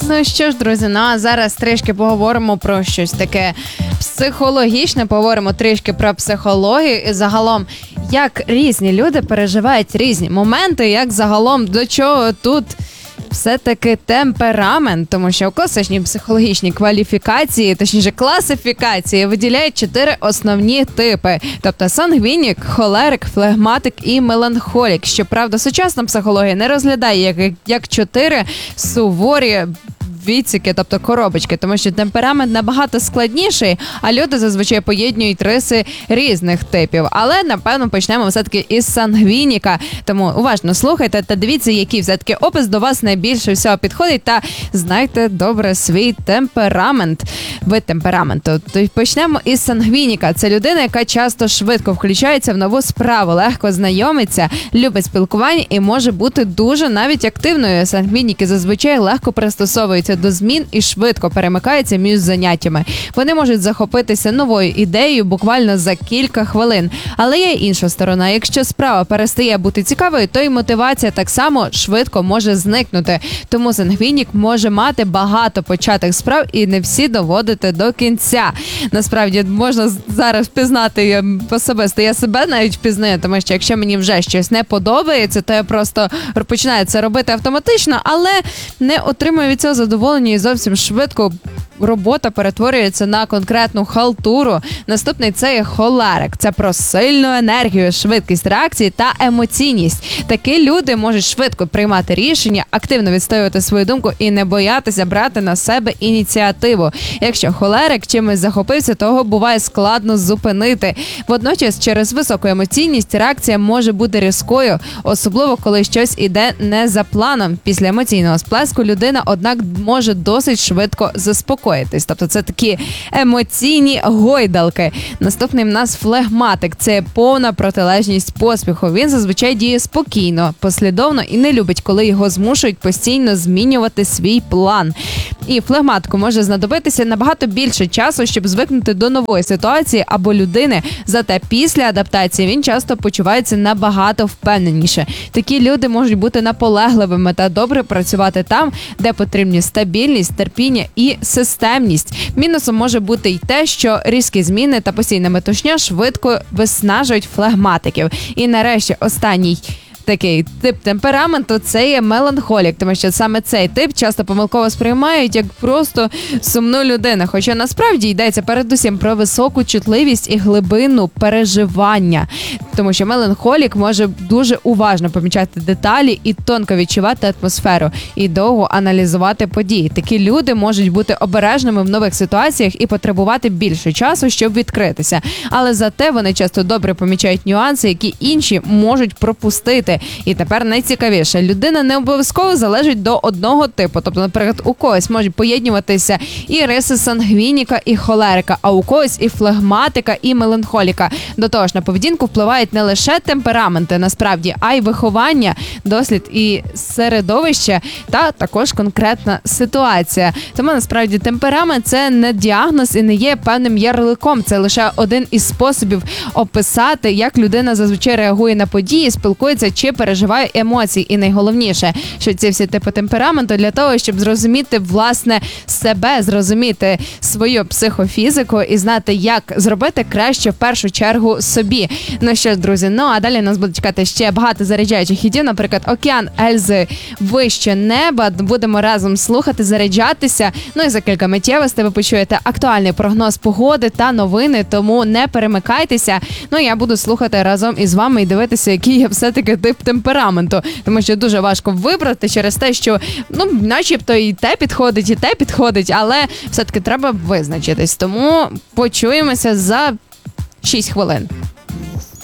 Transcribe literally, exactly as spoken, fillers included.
Ну що ж, друзі, ну а зараз трішки поговоримо про щось таке психологічне, поговоримо трішки про психологію і загалом, як різні люди переживають різні моменти, як загалом до чого тут все-таки темперамент, тому що у класичній психологічній кваліфікації, точніше класифікації, виділяють чотири основні типи. Тобто сангвінік, холерик, флегматик і меланхолік. Щоправда, сучасна психологія не розглядає як, як чотири суворі відсіки, тобто коробочки, тому що темперамент набагато складніший, а люди зазвичай поєднують риси різних типів. Але, напевно, почнемо все-таки із сангвініка. Тому уважно слухайте та дивіться, який все-таки опис до вас найбільше всього підходить, та знайте добре свій темперамент. Вид темпераменту. Тож почнемо із сангвініка. Це людина, яка часто швидко включається в нову справу, легко знайомиться, любить спілкування і може бути дуже навіть активною. Сангвініки зазвичай легко пристосовуються до змін і швидко перемикаються між заняттями. Вони можуть захопитися новою ідеєю буквально за кілька хвилин. Але є інша сторона. Якщо справа перестає бути цікавою, то й мотивація так само швидко може зникнути. Тому сангвінік може мати багато початих справ і не всі доводити до кінця. Насправді, можна зараз впізнати особисто. Я себе навіть впізнаю, тому що якщо мені вже щось не подобається, то я просто починаю це робити автоматично, але не отримую від цього задоволення і зовсім швидко робота перетворюється на конкретну халтуру. Наступний – це є холерик. Це про сильну енергію, швидкість реакції та емоційність. Такі люди можуть швидко приймати рішення, активно відстоювати свою думку і не боятися брати на себе ініціативу. Якщо холерик чимось захопився, того буває складно зупинити. Водночас, через високу емоційність реакція може бути різкою, особливо коли щось іде не за планом. Після емоційного сплеску людина, однак, може досить швидко заспокоїтися. Тобто це такі емоційні гойдалки. Наступний в нас флегматик. Це повна протилежність поспіху. Він зазвичай діє спокійно, послідовно і не любить, коли його змушують постійно змінювати свій план. І флегматику може знадобитися набагато більше часу, щоб звикнути до нової ситуації або людини. Зате після адаптації він часто почувається набагато впевненіше. Такі люди можуть бути наполегливими та добре працювати там, де потрібні стабільність, терпіння і системність. Мінусом може бути й те, що різкі зміни та постійна метушня швидко виснажують флегматиків. І нарешті останній такий тип темпераменту – це є меланхолік, тому що саме цей тип часто помилково сприймають як просто сумну людину, хоча насправді йдеться передусім про високу чутливість і глибину переживання, тому що меланхолік може дуже уважно помічати деталі і тонко відчувати атмосферу, і довго аналізувати події. Такі люди можуть бути обережними в нових ситуаціях і потребувати більше часу, щоб відкритися, але зате вони часто добре помічають нюанси, які інші можуть пропустити. І тепер найцікавіше. Людина не обов'язково залежить до одного типу. Тобто, наприклад, у когось можуть поєднуватися і риси сангвініка, і холерика, а у когось і флегматика, і меланхоліка. До того ж, на поведінку впливають не лише темпераменти, насправді, а й виховання, дослід і середовище, та також конкретна ситуація. Тому, насправді, темперамент – це не діагноз і не є певним ярликом. Це лише один із способів описати, як людина зазвичай реагує на події, спілкується чи переживає емоції. І найголовніше, що ці всі типи темпераменту для того, щоб зрозуміти, власне, себе, зрозуміти свою психофізику і знати, як зробити краще в першу чергу собі. Ну що ж, друзі, ну а далі нас буде чекати ще багато заряджаючих хітів, наприклад, «Океан Ельзи», «Вище неба». Будемо разом слухати, заряджатися. Ну і за кілька миттєвостей ви почуєте актуальний прогноз погоди та новини, тому не перемикайтеся. Ну я буду слухати разом із вами і дивитися, який є все-таки тип темпераменту, тому що дуже важко вибрати через те, що, ну, начебто і те підходить, і те підходить, але все-таки треба визначитись. Тому почуємося за шість хвилин.